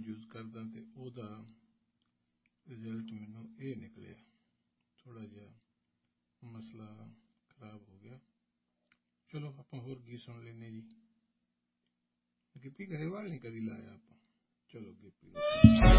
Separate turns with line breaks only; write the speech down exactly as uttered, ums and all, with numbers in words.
Use करदा ते ओदा रिजल्ट मैनू ये निकलिया। थोड़ा जिहा मसला खराब हो गया। चलो आपां होर गीत सुन लेने जी। गिप्पी गरेवाल नहीं कदी लाया आपां। चलो गिप्पी